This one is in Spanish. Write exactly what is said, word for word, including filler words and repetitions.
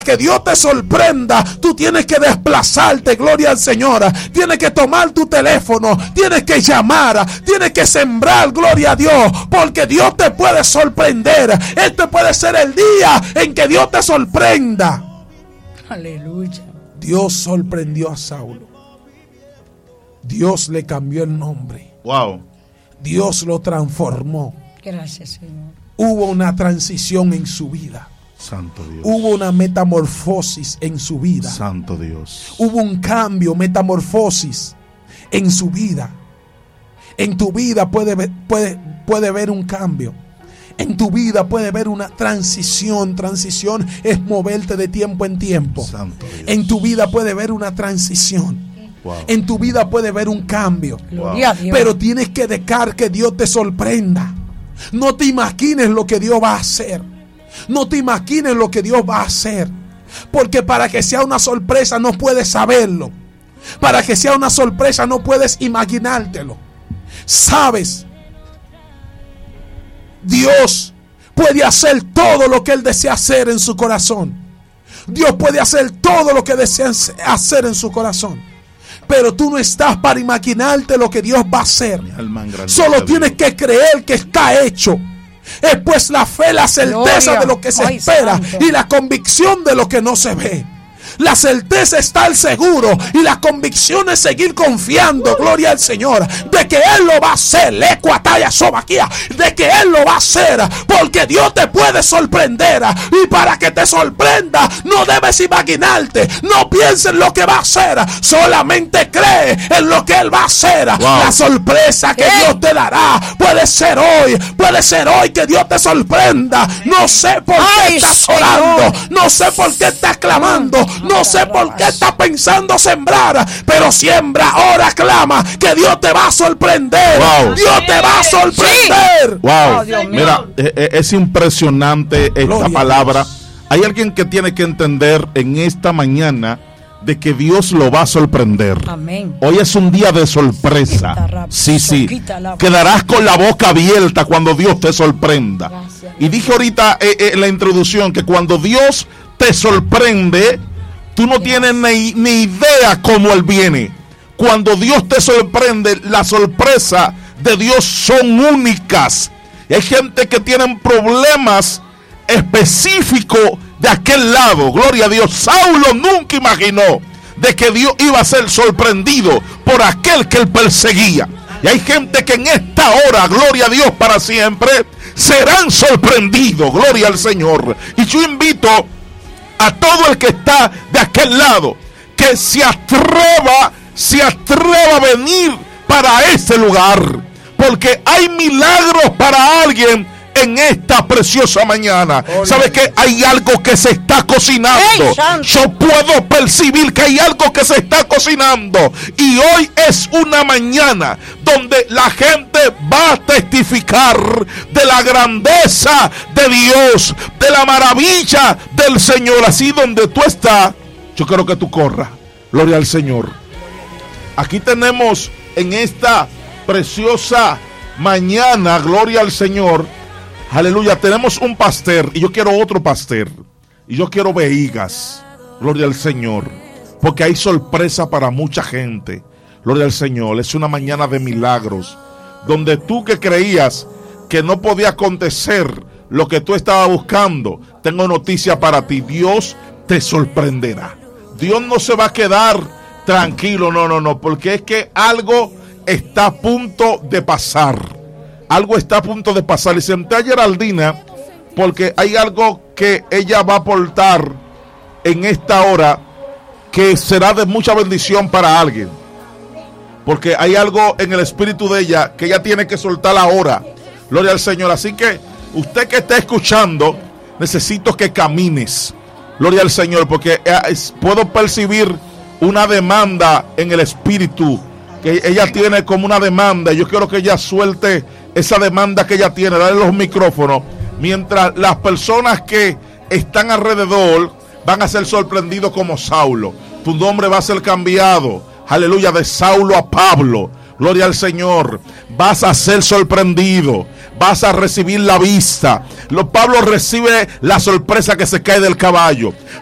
que Dios te sorprenda, tú tienes que desplazarte, gloria al Señor. Tienes que tomar tu teléfono, tienes que llamar, tienes que sembrar, gloria a Dios, porque Dios te puede sorprender. Este puede ser el día en que Dios te sorprenda. Aleluya. Dios sorprendió a Saulo. Dios le cambió el nombre. Wow. Dios lo transformó. Gracias, Señor. Hubo una transición en su vida. Santo Dios. Hubo una metamorfosis en su vida. Santo Dios. Hubo un cambio, metamorfosis en su vida. En tu vida puede, puede, puede haber un cambio. En tu vida puede haber una transición. Transición es moverte de tiempo en tiempo. Santo Dios. En tu vida puede haber una transición. Wow. En tu vida puede haber un cambio. Wow. Pero tienes que dejar que Dios te sorprenda. No te imagines lo que Dios va a hacer. No te imagines lo que Dios va a hacer. Porque para que sea una sorpresa no puedes saberlo. Para que sea una sorpresa no puedes imaginártelo. ¿Sabes? Dios puede hacer todo lo que Él desea hacer en su corazón. Dios puede hacer todo lo que desea hacer en su corazón. Pero tú no estás para imaginarte lo que Dios va a hacer. Solo tienes que creer que está hecho. Es pues la fe, la certeza de lo que se espera y la convicción de lo que no se ve. La certeza está el seguro y la convicción es seguir confiando, gloria al Señor, de que Él lo va a hacer, de que Él lo va a hacer, porque Dios te puede sorprender. Y para que te sorprenda no debes imaginarte, no pienses en lo que va a hacer, solamente cree en lo que Él va a hacer. Wow. La sorpresa que Dios te dará puede ser hoy, puede ser hoy que Dios te sorprenda. No sé por qué Ay, estás Señor. orando, no sé por qué estás clamando, no sé por qué estás pensando sembrar, pero siembra, ahora clama, que Dios te va a sorprender. Wow. Dios te va a sorprender. Wow. Oh, mira, es impresionante esta Gloria palabra. Hay alguien que tiene que entender en esta mañana de que Dios lo va a sorprender. Amén. Hoy es un día de sorpresa. Sí, sí. Quedarás con la boca abierta cuando Dios te sorprenda. Gracias. Y dije ahorita eh, eh, en la introducción que cuando Dios te sorprende, tú no tienes ni, ni idea cómo Él viene. Cuando Dios te sorprende, la sorpresa de Dios son únicas. Y hay gente que tienen problemas específicos de aquel lado. Gloria a Dios. Saulo nunca imaginó de que Dios iba a ser sorprendido por aquel que él perseguía. Y hay gente que en esta hora, gloria a Dios para siempre, serán sorprendidos. Gloria al Señor. Y yo invito a todo el que está de aquel lado que se atreva, se atreva a venir para ese lugar, porque hay milagros para alguien en esta preciosa mañana. ¿Sabe que hay algo que se está cocinando? Hey, yo puedo percibir que hay algo que se está cocinando, y hoy es una mañana donde la gente va a testificar de la grandeza de Dios, de la maravilla del Señor. Así donde tú estás, yo quiero que tú corras. Gloria al Señor. Aquí tenemos en esta preciosa mañana, gloria al Señor, aleluya, tenemos un pastel y yo quiero otro pastel y yo quiero vejigas, gloria al Señor, porque hay sorpresa para mucha gente. Gloria al Señor. Es una mañana de milagros, donde tú que creías que no podía acontecer lo que tú estabas buscando, tengo noticia para ti. Dios te sorprenderá. Dios no se va a quedar tranquilo, no, no, no, porque es que algo está a punto de pasar. Algo está a punto de pasar. Y senté a Geraldina porque hay algo que ella va a aportar en esta hora que será de mucha bendición para alguien. Porque hay algo en el espíritu de ella que ella tiene que soltar ahora. Gloria al Señor. Así que usted que está escuchando, necesito que camines. Gloria al Señor, porque puedo percibir una demanda en el espíritu, que ella tiene como una demanda. Yo quiero que ella suelte esa demanda que ella tiene. Dale los micrófonos, mientras las personas que están alrededor van a ser sorprendidos como Saulo. Tu nombre va a ser cambiado, aleluya, de Saulo a Pablo. Gloria al Señor. Vas a ser sorprendido, vas a recibir la vista. Lo, Pablo recibe la sorpresa que se cae del caballo.